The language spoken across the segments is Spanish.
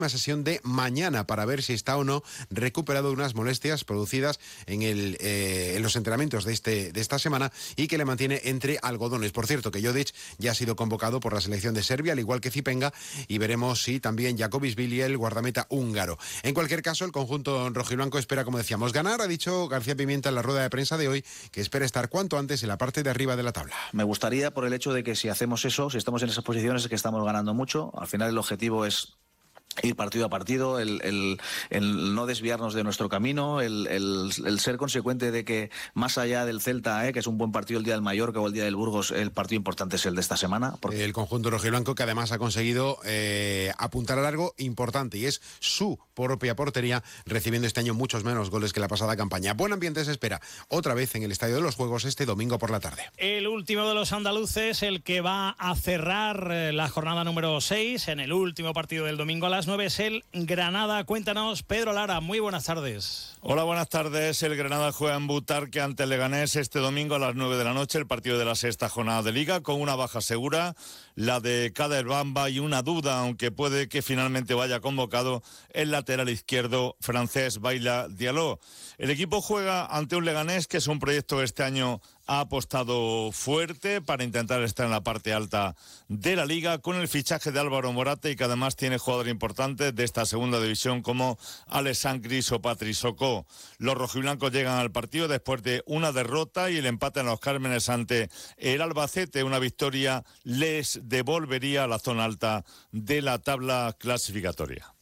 sesión de mañana para ver si está o no recuperado de unas molestias producidas en los entrenamientos de esta semana y que le mantiene entre algodones. Por cierto, que Jodic ya ha sido convocado por la selección de Serbia, al igual que Zipenga, y veremos si también Jakovićvili, el guardameta húngaro. En cualquier caso, el conjunto rojiblanco espera, como decíamos, ganar. Ha dicho García Pimienta en la rueda de prensa de hoy que espera estar cuanto antes en la parte de arriba de la tabla. Me gustaría, por el hecho de que si hacemos eso, si estamos en esas posiciones, es que estamos ganando mucho. Al final el objetivo es ir partido a partido, el no desviarnos de nuestro camino, el ser consecuente de que más allá del Celta, que es un buen partido el día del Mallorca o el día del Burgos, el partido importante es el de esta semana. Porque el conjunto rojiblanco, que además ha conseguido apuntar a largo importante, y es su propia portería, recibiendo este año muchos menos goles que la pasada campaña. Buen ambiente se espera otra vez en el Estadio de los Juegos este domingo por la tarde. El último de los andaluces, el que va a cerrar la jornada número 6 en el último partido del domingo a las 9, es el Granada. Cuéntanos, Pedro Lara, muy buenas tardes. Hola, buenas tardes. El Granada juega en Butarque ante el Leganés este domingo a las 9 de la noche, el partido de la sexta jornada de Liga, con una baja segura, la de Kader Bamba, y una duda, aunque puede que finalmente vaya convocado, el lateral izquierdo francés Baila Diallo. El equipo juega ante un Leganés que es un proyecto que este año ha apostado fuerte para intentar estar en la parte alta de la Liga, con el fichaje de Álvaro Morata, y que además tiene jugadores importantes de esta segunda división como Alessandro Gris o Patri Socó. Los rojiblancos llegan al partido después de una derrota y el empate en los Cármenes ante el Albacete. Una victoria les devolvería a la zona alta de la tabla clasificatoria.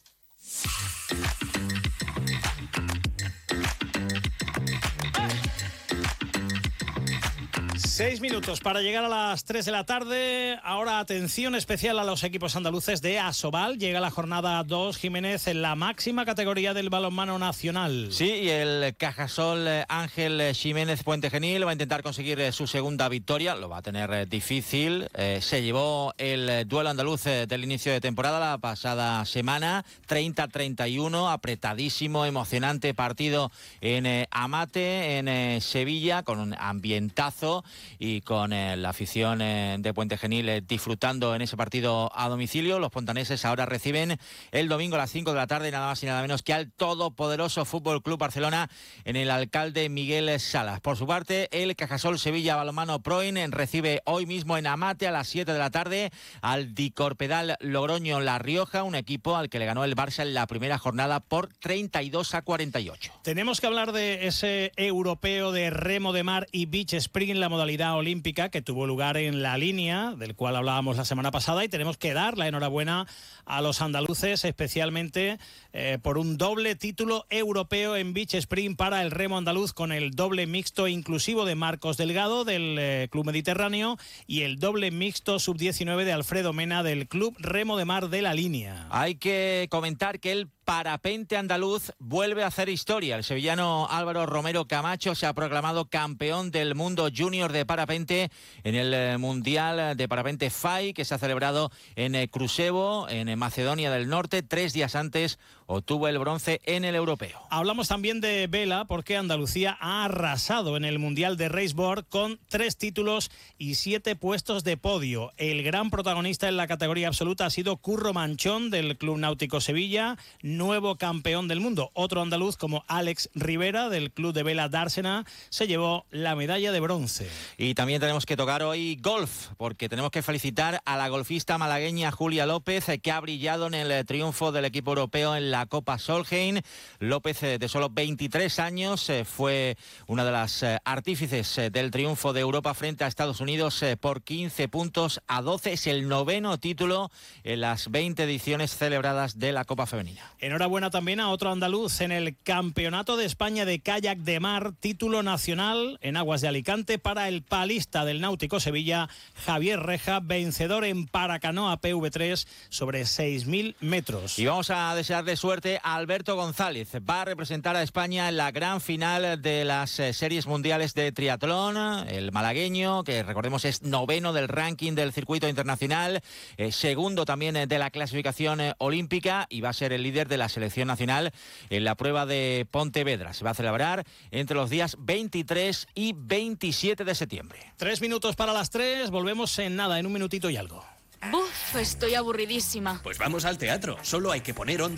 6 minutos para llegar a las 3 de la tarde. Ahora atención especial a los equipos andaluces de Asobal. Llega la jornada 2, Jiménez, en la máxima categoría del balonmano nacional. Sí, y el Cajasol Ángel Jiménez Puente Genil va a intentar conseguir su segunda victoria. Lo va a tener difícil. Se llevó el duelo andaluz del inicio de temporada la pasada semana, 30-31, apretadísimo, emocionante partido en Amate, en Sevilla, con un ambientazo y con la afición de Puente Genil disfrutando en ese partido a domicilio. Los pontaneses ahora reciben el domingo a las 5 de la tarde nada más y nada menos que al todopoderoso Fútbol Club Barcelona en el Alcalde Miguel Salas. Por su parte, el Cajasol Sevilla Balonmano Proin recibe hoy mismo en Amate a las 7 de la tarde al Dicorpedal Logroño La Rioja, un equipo al que le ganó el Barça en la primera jornada por 32-48. Tenemos que hablar de ese europeo de remo de mar y beach spring en la modalidad olímpica que tuvo lugar en La Línea, del cual hablábamos la semana pasada, y tenemos que dar la enhorabuena a los andaluces, especialmente por un doble título europeo en beach sprint para el remo andaluz, con el doble mixto inclusivo de Marcos Delgado del Club Mediterráneo y el doble mixto sub-19 de Alfredo Mena del Club Remo de Mar de La Línea. Hay que comentar que el parapente andaluz vuelve a hacer historia. El sevillano Álvaro Romero Camacho se ha proclamado campeón del mundo junior de parapente en el Mundial de Parapente FAI, que se ha celebrado en Kruševo, en Macedonia del Norte. 3 días antes obtuvo el bronce en el europeo. Hablamos también de vela, porque Andalucía ha arrasado en el Mundial de Raceboard con 3 títulos y 7 puestos de podio. El gran protagonista en la categoría absoluta ha sido Curro Manchón del Club Náutico Sevilla, nuevo campeón del mundo. Otro andaluz, como Alex Rivera del Club de Vela Dársena, se llevó la medalla de bronce. Y también tenemos que tocar hoy golf, porque tenemos que felicitar a la golfista malagueña Julia López, que ha brillado en el triunfo del equipo europeo en la Copa Solheim. López, de solo 23 años, fue una de las artífices del triunfo de Europa frente a Estados Unidos por 15 puntos a 12. Es el 9º título en las 20 ediciones celebradas de la Copa Femenina. Enhorabuena también a otro andaluz en el Campeonato de España de Kayak de Mar, título nacional en aguas de Alicante para el palista del Náutico Sevilla, Javier Reja, vencedor en paracanoa PV3 sobre 6.000 metros. Y vamos a desearle suerte a Alberto González. Va a representar a España en la gran final de las series mundiales de triatlón. El malagueño, que recordemos es 9º del ranking del circuito internacional, 2º también de la clasificación olímpica, y va a ser el líder de la selección nacional en la prueba de Pontevedra. Se va a celebrar entre los días 23 y 27 de septiembre. 3 minutos para las 3, volvemos en nada, en un minutito y algo. Buf, estoy aburridísima. Pues vamos al teatro, solo hay que poner Onda